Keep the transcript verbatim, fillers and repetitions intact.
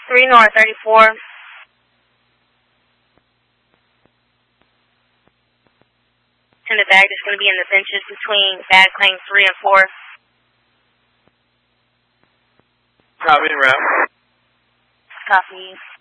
three North thirty-four. And the bag is going to be in the benches between bag claim three and four. Copy, route. Copy.